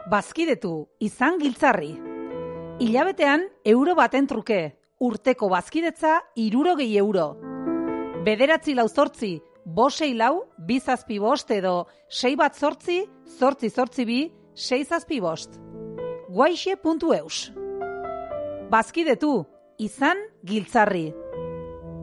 Bazkidetu, izan giltzarri. Hilabetean euro baten truke, urteko bazkidetza 60 euro. 9 4 6 4 2 7 5 edo 6 1 8 8 8 2 6 7 5. Guaixe.eus. Bazkidetu, izan giltzarri.